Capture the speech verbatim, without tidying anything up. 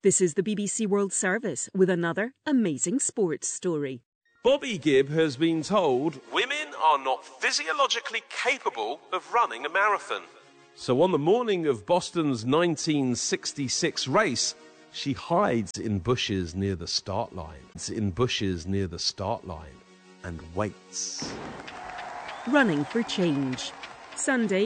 This is the B B C World Service with another amazing sports story. Bobby Gibb has been told women are not physiologically capable of running a marathon. So on the morning of Boston's nineteen sixty-six race, she hides in bushes near the start line, in bushes near the start line, and waits. Running for change. Sunday,